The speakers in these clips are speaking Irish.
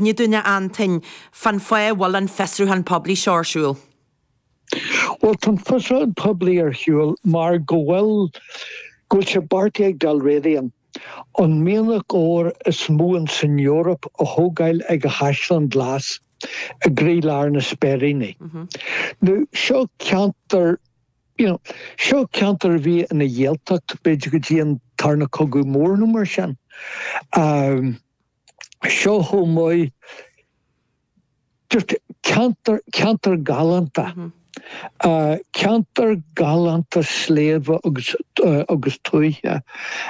ní dúine antain fan foié bhil an fesrúhan poblí seorsúil. Well, tan fesrúhan poblí hiúil mar go bhfuil se bartaí ag dal réidian. An mianach óir is mó an san Europa a thógáil ag a haislan glas a grílar na sperini. Nu, seo ceantar bhí in a dhéaltacht beidir go dtí an tarna cogu mór nó mar sin. Seo thó mai just ceantar galanta. Ceantar galanta sléamha agus tuaithe.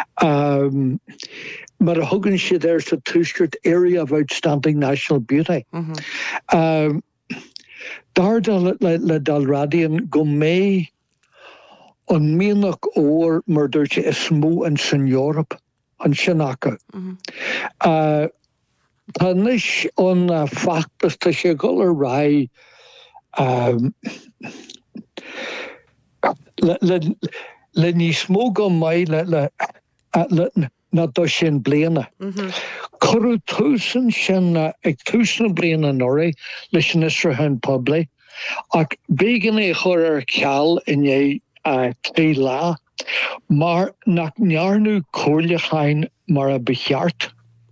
Mar a thugann siad sa túisceart Area of Outstanding National Beauty. Dar le dalradian go mé an mianach óir mar dúirte is smó an san Europa an sinnacha. Tá níos an factas tá sé go le rá le ní smó go mai na do sin bliana. Corú túsan sin ag túsan bliana nóra leis an Israhan Poblí ach bégan é chur ar ceall in é trí lá mar nach nearnú cóirlechain mar a becheart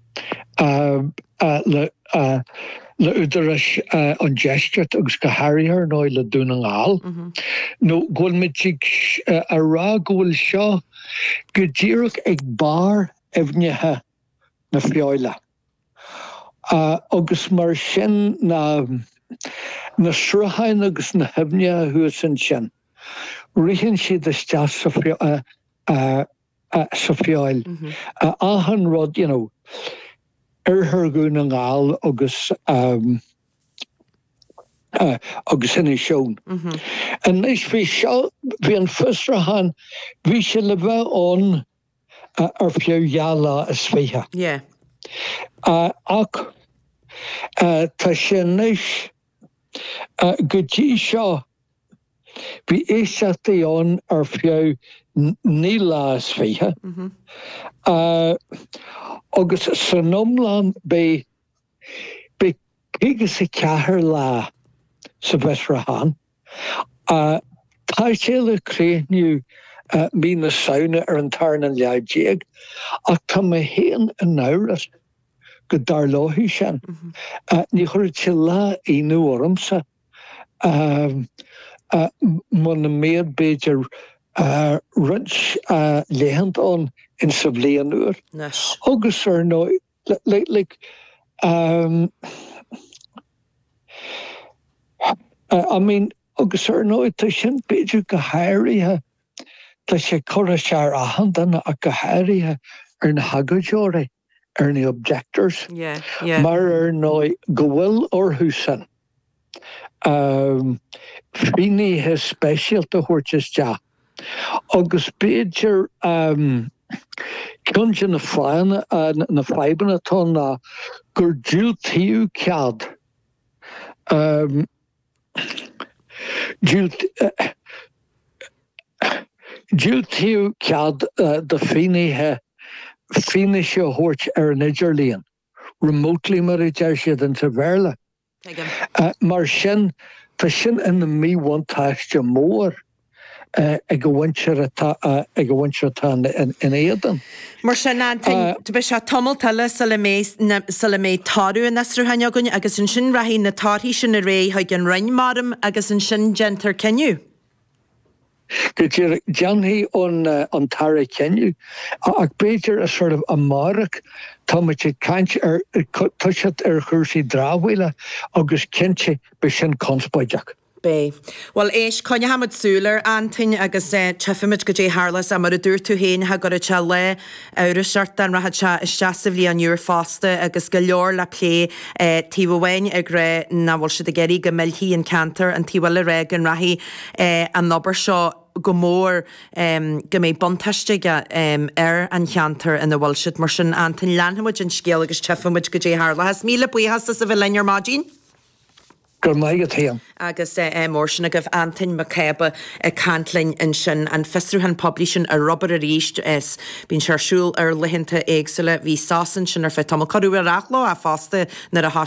le údaras an geistrit agus go háiríar nó le dún an gáil. nó ghfuil mitig a rá ghfuil seo go ddíreach ag bar efnithe na fiáile. Agus mar sin na sruchain agus na hefnithe thuas an sin. Rihan siad isteach sa fiáil. Áhan rud, Arthur an gáil agus ina seón. An is bhí seo bhí an fusrahan bhí se le bheith ón ar fiú dheala is féthe. Ach tá sin níos go dtí seo bhí éisteachtaí ón ar fiú níla is féthe. Agus san omlan be pigus a ceathair lá sa Fesrahan. Tá sé le créithniú mí na saona ar an tarna leidéag ach tá me héan an náras go dar láthú sin. Ní chuir sé lá inú ormsa man na méad beidir rins léhant an in sa bbliain uair. Agus ar nó agus ar nó tá sin beidir go háirithe tá sé cura sear ahandanna a go háirithe ar na hagajóra ar na objectors. Mar ar nó go bhfuil orthúsan. Fíníthe speisialta thuirteas deach. Agus beidir Cunse na faiban atá na gur dúil tíú cead. Dúil tíú cead de fíníthe thuirt ar an Idirlíon. Remotely mar I deir siad an sa bhéarla. Mar sin tá sin ina míhaintáiste mór ag go bhaintear atá in éadan. Mar sin antain, tu be se tomultala sa le mé tarú in Nasrúhan agunne agus an sin rahí na tarthaí sin a ré haig an reinmarm agus an sin gentar ceniu. Go dtír deanhaí an tara ceniu ach beidir a sort of a marach tá me sé caint ar tuisiad ar chuirsaí drábhaile agus cinnte be sin conspóideach. Bé. Well, éis conne hamad súlar antain agus tefimid go dé hálas a mar a dúr tú héin ha go a te le ára seartan ra se isteasa bhí an dúr fásta agus go leor le lé tíhhain ag ré nahil si a geirí go millthaí an cantar an tíhil le ré an rahí an nobar seo go mór go mé bontaiste ar an cheantar in bhil siid mar sin antain leanhamid an scéal agus tefimid go dé hála. Has míle buíhas a bheith lear mádín? Gur maigad théam. Agus mór sin a goh antain macéba cantlainn in sin an Fesrúhan Poblí sin a Robert a ríist is bín searsúil ar lihinnta éagsúile bhí sásan sin ar fe tamil cadú a rachló a fásta nar a